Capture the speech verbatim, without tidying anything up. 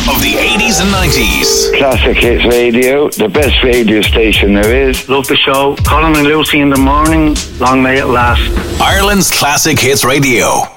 of the eighties and nineties. Classic Hits Radio, the best radio station there is. Love the show. Colin and Lucy in the morning. Long may it last. Ireland's Classic Hits Radio.